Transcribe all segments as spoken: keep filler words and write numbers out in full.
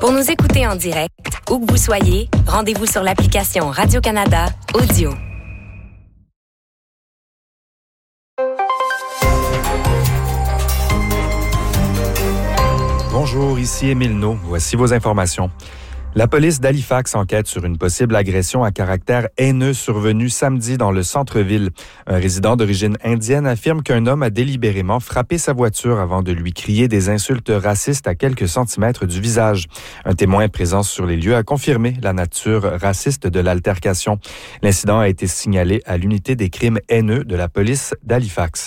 Pour nous écouter en direct, où que vous soyez, rendez-vous sur l'application Radio-Canada Audio. Bonjour, ici Émile No. Voici vos informations. La police d'Halifax enquête sur une possible agression à caractère haineux survenue samedi dans le centre-ville. Un résident d'origine indienne affirme qu'un homme a délibérément frappé sa voiture avant de lui crier des insultes racistes à quelques centimètres du visage. Un témoin présent sur les lieux a confirmé la nature raciste de l'altercation. L'incident a été signalé à l'unité des crimes haineux de la police d'Halifax.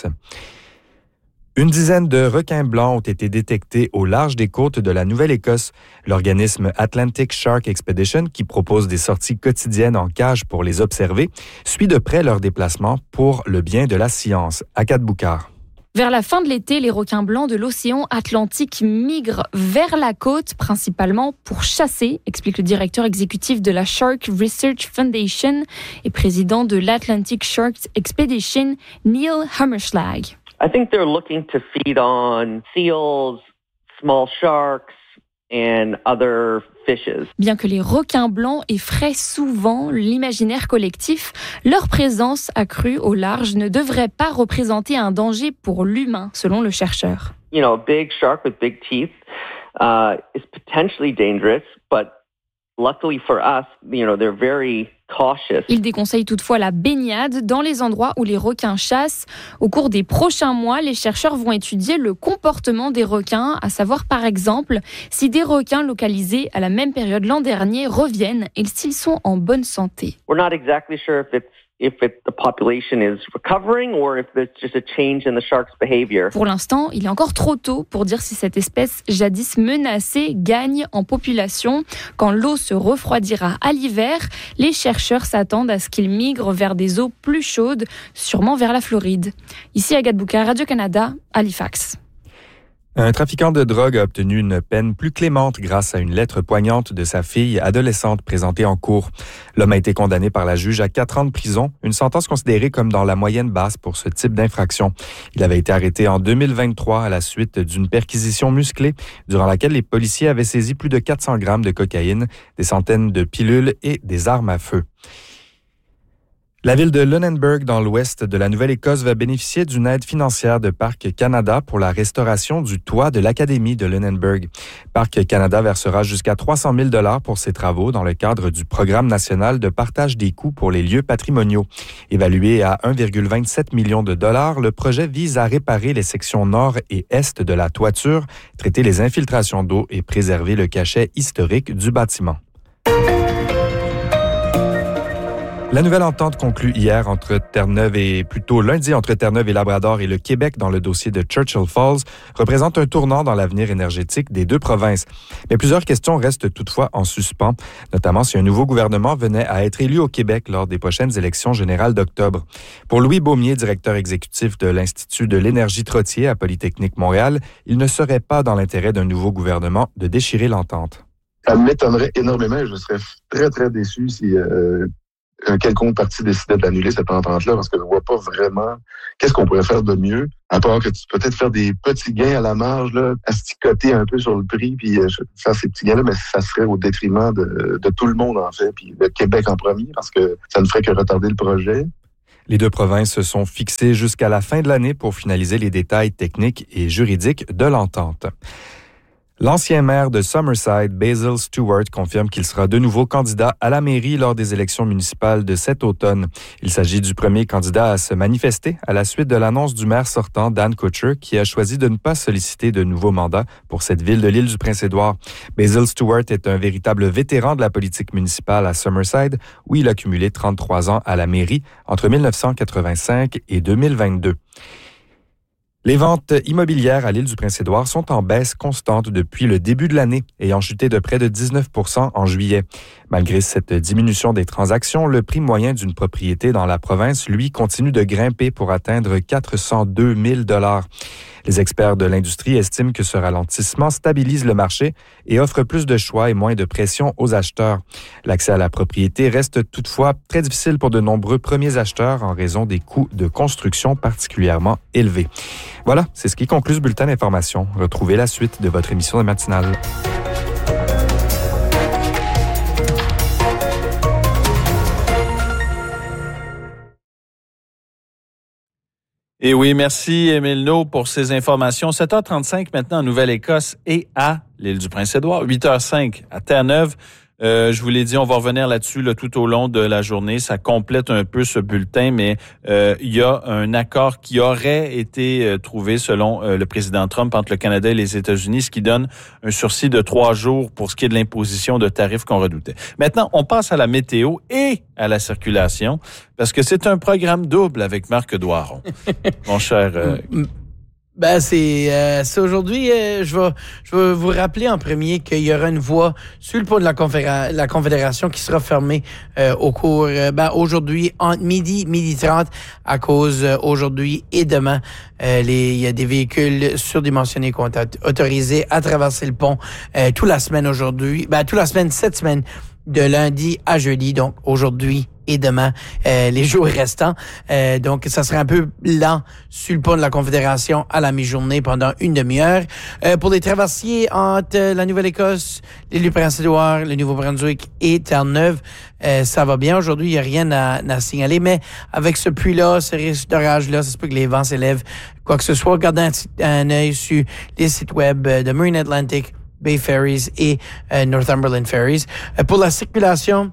Une dizaine de requins blancs ont été détectés au large des côtes de la Nouvelle-Écosse. L'organisme Atlantic Shark Expedition, qui propose des sorties quotidiennes en cage pour les observer, suit de près leur déplacement pour le bien de la science. Akat Boukar. Vers la fin de l'été, les requins blancs de l'océan Atlantique migrent vers la côte, principalement pour chasser, explique le directeur exécutif de la Shark Research Foundation et président de l'Atlantic Shark Expedition, Neil Hammerschlag. I think they're looking to feed on seals, small sharks, and other fishes. Bien que les requins blancs effraient souvent l'imaginaire collectif, leur présence accrue au large ne devrait pas représenter un danger pour l'humain, selon le chercheur. You know, a big shark with big teeth uh, is potentially dangerous, but luckily for us, you know, they're very cautious. Il déconseille toutefois la baignade dans les endroits où les requins chassent. Au cours des prochains mois, les chercheurs vont étudier le comportement des requins, à savoir par exemple si des requins localisés à la même période l'an dernier reviennent et s'ils sont en bonne santé. We're not exactly sure if it's if it, the population is recovering or if there's just a change in the shark's behavior. Pour l'instant, il est encore trop tôt pour dire si cette espèce jadis menacée gagne en population. Quand l'eau se refroidira à l'hiver, les chercheurs s'attendent à ce qu'ils migrent vers des eaux plus chaudes, sûrement vers la Floride. Ici Agathe Boukar, Radio-Canada, Halifax. Un trafiquant de drogue a obtenu une peine plus clémente grâce à une lettre poignante de sa fille adolescente présentée en cours. L'homme a été condamné par la juge à quatre ans de prison, une sentence considérée comme dans la moyenne basse pour ce type d'infraction. Il avait été arrêté en deux mille vingt-trois à la suite d'une perquisition musclée durant laquelle les policiers avaient saisi plus de quatre cents grammes de cocaïne, des centaines de pilules et des armes à feu. La ville de Lunenburg, dans l'ouest de la Nouvelle-Écosse, va bénéficier d'une aide financière de Parc Canada pour la restauration du toit de l'Académie de Lunenburg. Parc Canada versera jusqu'à trois cent mille dollars pour ces travaux dans le cadre du Programme national de partage des coûts pour les lieux patrimoniaux. Évalué à un virgule vingt-sept million de dollars, le projet vise à réparer les sections nord et est de la toiture, traiter les infiltrations d'eau et préserver le cachet historique du bâtiment. La nouvelle entente conclue hier entre Terre-Neuve et plutôt lundi entre Terre-Neuve et Labrador et le Québec dans le dossier de Churchill Falls représente un tournant dans l'avenir énergétique des deux provinces. Mais plusieurs questions restent toutefois en suspens, notamment si un nouveau gouvernement venait à être élu au Québec lors des prochaines élections générales d'octobre. Pour Louis Beaumier, directeur exécutif de l'Institut de l'énergie Trottier à Polytechnique Montréal, il ne serait pas dans l'intérêt d'un nouveau gouvernement de déchirer l'entente. Ça m'étonnerait énormément. Je serais très, très déçu si Euh... un quelconque parti décidait d'annuler cette entente-là, parce que je ne vois pas vraiment qu'est-ce qu'on pourrait faire de mieux, à part que tu peux peut-être faire des petits gains à la marge, là, asticoter un peu sur le prix, puis euh, faire ces petits gains-là, mais ça serait au détriment de, de tout le monde, en fait, puis de Québec en premier, parce que ça ne ferait que retarder le projet. Les deux provinces se sont fixées jusqu'à la fin de l'année pour finaliser les détails techniques et juridiques de l'entente. L'ancien maire de Summerside, Basil Stewart, confirme qu'il sera de nouveau candidat à la mairie lors des élections municipales de cet automne. Il s'agit du premier candidat à se manifester à la suite de l'annonce du maire sortant, Dan Kutcher, qui a choisi de ne pas solliciter de nouveaux mandats pour cette ville de l'île du Prince-Édouard. Basil Stewart est un véritable vétéran de la politique municipale à Summerside, où il a cumulé trente-trois ans à la mairie entre dix-neuf cent quatre-vingt-cinq et deux mille vingt-deux. Les ventes immobilières à l'île du Prince-Édouard sont en baisse constante depuis le début de l'année, ayant chuté de près de dix-neuf pour cent en juillet. Malgré cette diminution des transactions, le prix moyen d'une propriété dans la province, lui, continue de grimper pour atteindre quatre cent deux mille dollars. Les experts de l'industrie estiment que ce ralentissement stabilise le marché et offre plus de choix et moins de pression aux acheteurs. L'accès à la propriété reste toutefois très difficile pour de nombreux premiers acheteurs en raison des coûts de construction particulièrement élevés. Voilà, c'est ce qui conclut ce bulletin d'information. Retrouvez la suite de votre émission de matinale. Et oui, merci Émile No pour ces informations. sept heures trente-cinq maintenant en Nouvelle-Écosse et à l'île du Prince-Édouard. huit heures cinq à Terre-Neuve. Euh, je vous l'ai dit, on va revenir là-dessus là, tout au long de la journée. Ça complète un peu ce bulletin, mais euh, il y a un accord qui aurait été euh, trouvé selon euh, le président Trump entre le Canada et les États-Unis, ce qui donne un sursis de trois jours pour ce qui est de l'imposition de tarifs qu'on redoutait. Maintenant, on passe à la météo et à la circulation, parce que c'est un programme double avec Marc Doiron. Mon cher... Euh, Ben c'est, euh, c'est aujourd'hui, euh, je vais je vais vous rappeler en premier qu'il y aura une voie sur le pont de la, conféra- la Confédération qui sera fermée euh, au cours, euh, ben aujourd'hui entre midi, midi trente à cause euh, aujourd'hui et demain. Euh, les, il y a des véhicules surdimensionnés qui ont été autorisés à traverser le pont euh, toute la semaine aujourd'hui, ben toute la semaine, cette semaine, de lundi à jeudi, donc aujourd'hui et demain, euh, les jours restants. Euh, donc, ça serait un peu lent sur le pont de la Confédération à la mi-journée pendant une demi-heure. Euh, pour les traversiers entre la Nouvelle-Écosse, l'île du Prince-Édouard, le Nouveau-Brunswick et Terre-Neuve, euh, ça va bien. Aujourd'hui, il n'y a rien à, à signaler, mais avec ce pluie-là, ce risque d'orage-là, ça se peut que les vents s'élèvent. Quoi que ce soit, gardez un, un œil sur les sites web de Marine Atlantic, Bay Ferries et euh, Northumberland Ferries. Euh, pour la circulation,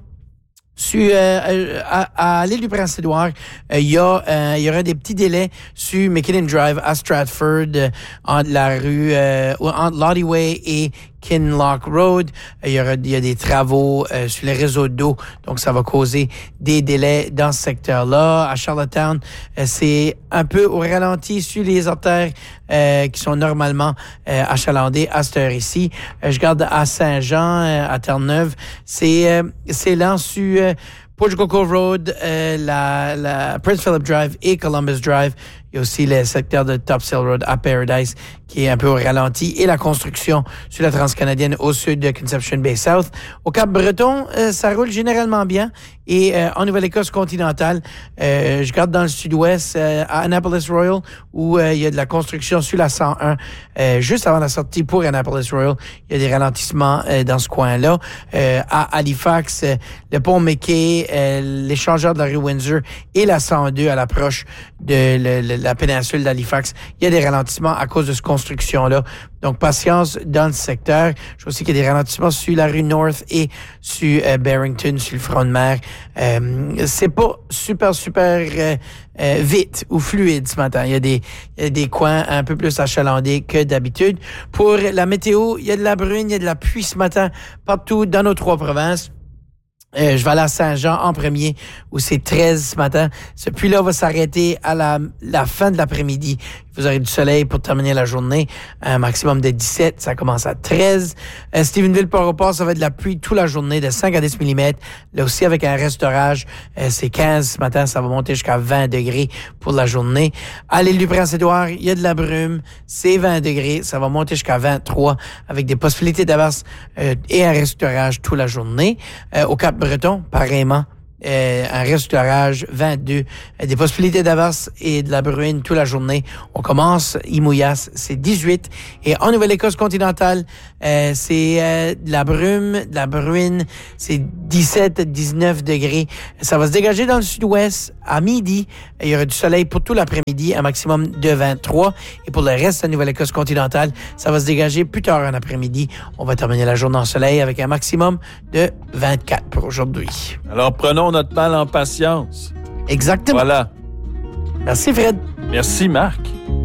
sur euh, à, à l'île du Prince-Édouard, il euh, y a euh, il y aura des petits délais sur McKinnon Drive à Stratford euh, entre la rue euh, entre Lottie Way et Kinloch Road. Il y aura il y a des travaux euh, sur les réseaux d'eau, donc ça va causer des délais dans ce secteur-là. À Charlottetown, euh, c'est un peu au ralenti sur les artères euh, qui sont normalement euh, achalandées à cette heure ici. Euh, je garde à Saint-Jean, euh, à Terre-Neuve, c'est euh, c'est lent sur euh, Portugal Cove Road, euh, la, la Prince Philip Drive et Columbus Drive. Il y a aussi le secteur de Topsail Road à Paradise qui est un peu au ralenti et la construction sur la transcanadienne au sud de Conception Bay South. Au Cap-Breton, euh, ça roule généralement bien et euh, en Nouvelle-Écosse continentale, euh, je garde dans le sud-ouest euh, à Annapolis Royal où euh, il y a de la construction sur la cent un euh, juste avant la sortie pour Annapolis Royal. Il y a des ralentissements euh, dans ce coin-là. Euh, à Halifax, euh, le pont McKay, euh, l'échangeur de la rue Windsor et la cent deux à l'approche de le, le, la péninsule d'Halifax. Il y a des ralentissements à cause de cette construction-là. Donc, patience dans le secteur. Je vois aussi qu'il y a des ralentissements sur la rue North et sur euh, Barrington, sur le front de mer. Euh, c'est pas super, super euh, euh, vite ou fluide ce matin. Il y a des, il y a des coins un peu plus achalandés que d'habitude. Pour la météo, il y a de la bruine, il y a de la pluie ce matin partout dans nos trois provinces. Euh, je vais aller à Saint-Jean en premier, où c'est treize ce matin. Ce pluie-là va s'arrêter à la, la fin de l'après-midi. Vous aurez du soleil pour terminer la journée. Un maximum de dix-sept, ça commence à treize. Euh, Stephenville, Port-au-Port, ça va être de la pluie toute la journée, de cinq à dix millimètres. Là aussi, avec un reste d'orage, euh, c'est quinze ce matin, ça va monter jusqu'à vingt degrés pour la journée. À l'île du Prince-Édouard, il y a de la brume, c'est vingt degrés, ça va monter jusqu'à vingt-trois, avec des possibilités d'averse euh, et un reste d'orage toute la journée. Euh, au Cap-Breton, pareillement. Euh, un reste d'orage, vingt-deux. Euh, des possibilités d'averse et de la bruine toute la journée. On commence, Imouillas, c'est dix-huit. Et en Nouvelle-Écosse continentale, euh, c'est euh, de la brume, de la bruine, c'est dix-sept à dix-neuf degrés. Ça va se dégager dans le sud-ouest à midi. Il y aura du soleil pour tout l'après-midi, un maximum de vingt-trois. Et pour le reste de la Nouvelle-Écosse continentale, ça va se dégager plus tard en après-midi. On va terminer la journée en soleil avec un maximum de vingt-quatre pour aujourd'hui. Alors, prenons notre mal en patience. Exactement. Voilà. Merci, Fred. Merci, Marc.